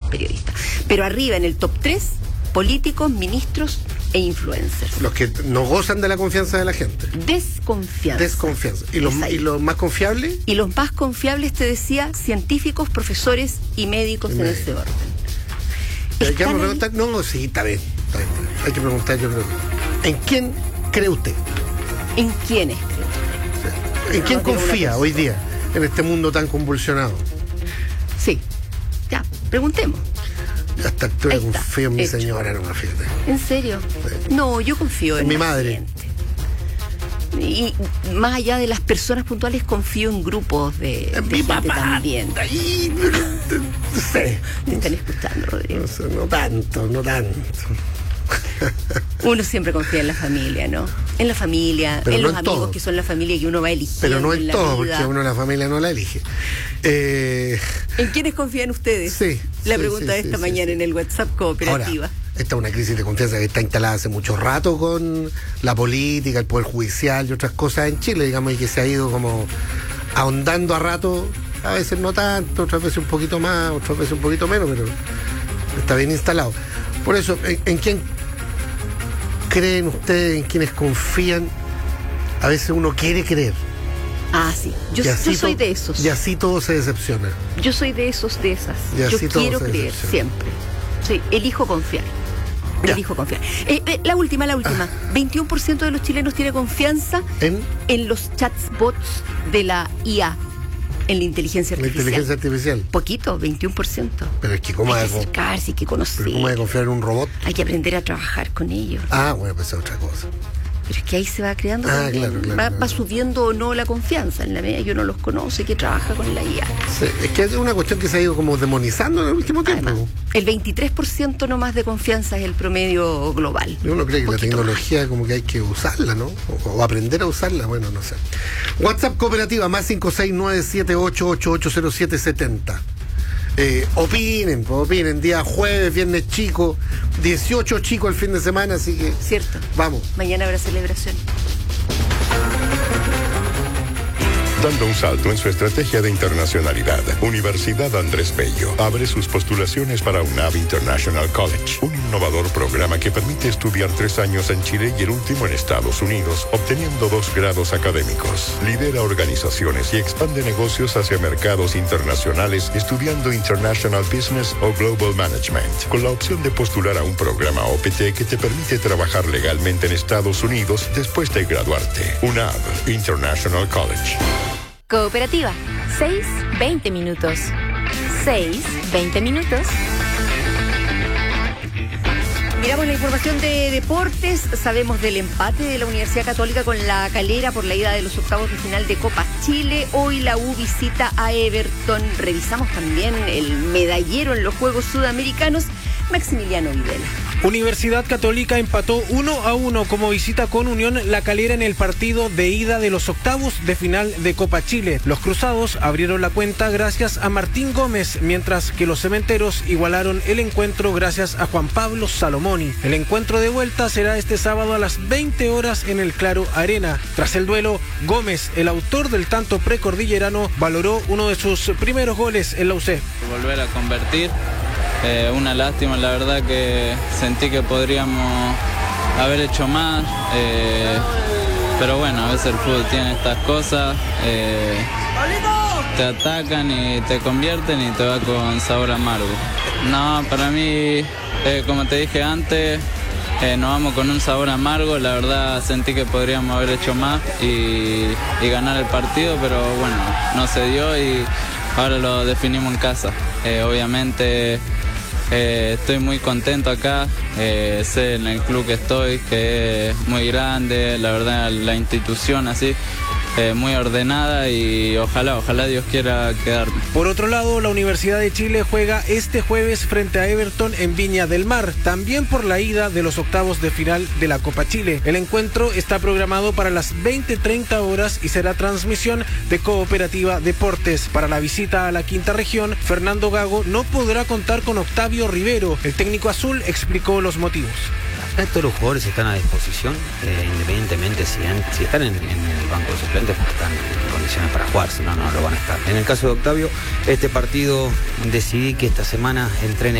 periodistas. Pero arriba en el top 3, políticos, ministros e influencers. Los que no gozan de la confianza de la gente. Desconfianza. ¿Y los más confiables? Y los más confiables, te decía, científicos, profesores y médicos en ese orden. Ya me preguntan, no, sí, está bien. Hay que preguntar, yo creo. ¿En quién cree usted? ¿En quiénes cree usted? ¿En quién confía hoy día en este mundo tan convulsionado? Sí, ya, preguntemos. Hasta actura confío en mi señora, no me fíjate. ¿En serio? Sí. No, yo confío en mi madre. Y más allá de las personas puntuales, confío en grupos de mi gente papá también. Ahí, no sé. Te están escuchando, Rodrigo. No tanto. Uno siempre confía en la familia, ¿no? En la familia, pero en los amigos todo. Que son la familia que uno va eligiendo. Pero no en todo, porque uno la familia no la elige. ¿En quiénes confían ustedes? Sí. La pregunta de esta mañana en el WhatsApp Cooperativa. Ahora, esta es una crisis de confianza que está instalada hace mucho rato con la política, el poder judicial y otras cosas en Chile, digamos, y que se ha ido como ahondando a rato, a veces no tanto, otras veces un poquito más, otras veces un poquito menos, pero está bien instalado. Por eso, ¿en quién creen ustedes, en quienes confían? A veces uno quiere creer. Ah, sí. Yo soy de esos. Y así todo se decepciona. Yo soy de esos, de esas. Yo quiero creer siempre. Sí, elijo confiar. Elijo confiar. La última. 21% de los chilenos tiene confianza en los chatbots de la IA. En la inteligencia artificial. Poquito, 21%. Pero es que ¿cómo hay que acercarse, hay que conocer. ¿Cómo hay que confiar en un robot? Hay que aprender a trabajar con ellos. Ah, bueno, pues es otra cosa. Pero es que ahí se va creando, claro, va subiendo o no la confianza en la medida que uno los conoce, que trabaja con la IA. Sí, es que es una cuestión que se ha ido como demonizando en el último tiempo. Además, el 23% nomás de confianza es el promedio global. Y uno cree que la tecnología como que hay que usarla, ¿no? O aprender a usarla, bueno, no sé. WhatsApp Cooperativa, más 569-78880770. Opinen, día jueves, viernes chico, 18 chicos el fin de semana, así que... Cierto. Vamos. Mañana habrá celebración. Dando un salto en su estrategia de internacionalidad, Universidad Andrés Bello abre sus postulaciones para UNAV International College, un innovador programa que permite estudiar 3 años en Chile y el último en Estados Unidos, obteniendo 2 grados académicos. Lidera organizaciones y expande negocios hacia mercados internacionales estudiando International Business o Global Management, con la opción de postular a un programa OPT que te permite trabajar legalmente en Estados Unidos después de graduarte. UNAV International College. Cooperativa, 6-20 minutos. 6-20 minutos. Miramos la información de deportes. Sabemos del empate de la Universidad Católica con la Calera por la ida de los octavos de final de Copa Chile. Hoy la U visita a Everton. Revisamos también el medallero en los Juegos Sudamericanos, Maximiliano Videla. Universidad Católica empató 1-1 como visita con Unión La Calera en el partido de ida de los octavos de final de Copa Chile. Los cruzados abrieron la cuenta gracias a Martín Gómez, mientras que los cementeros igualaron el encuentro gracias a Juan Pablo Salomoni. El encuentro de vuelta será este sábado a las 20 horas en el Claro Arena. Tras el duelo, Gómez, el autor del tanto precordillerano, valoró uno de sus primeros goles en la UC. Volver a convertir. Una lástima, la verdad que sentí que podríamos haber hecho más, pero bueno, a veces el fútbol tiene estas cosas, te atacan y te convierten y te va con sabor amargo. No, para mí, como te dije antes, nos vamos con un sabor amargo, la verdad sentí que podríamos haber hecho más y ganar el partido, pero bueno, no se dio y ahora lo definimos en casa. Obviamente... estoy muy contento acá, sé en el club que estoy, que es muy grande, la verdad la institución así, muy ordenada y ojalá Dios quiera quedarme. Por otro lado, la Universidad de Chile juega este jueves frente a Everton en Viña del Mar, también por la ida de los octavos de final de la Copa Chile. El encuentro está programado para las 20:30 horas y será transmisión de Cooperativa Deportes. Para la visita a la quinta región, Fernando Gago no podrá contar con Octavio Rivero. El técnico azul explicó los motivos. Todos los jugadores están a disposición, independientemente si están en el banco de suplentes, porque están en condiciones para jugar, si no, no lo van a estar. En el caso de Octavio, este partido decidí que esta semana entrene